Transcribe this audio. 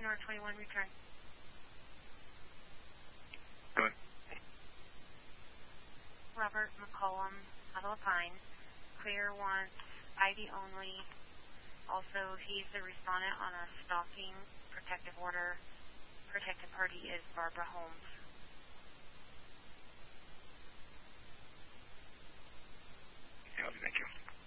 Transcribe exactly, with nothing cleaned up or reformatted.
North twenty-one, return. Go ahead. Robert McCollum, Adela Pine. Clear wants I D only. Also, he's the respondent on a stalking protective order. Protected party is Barbara Holmes. Thank you.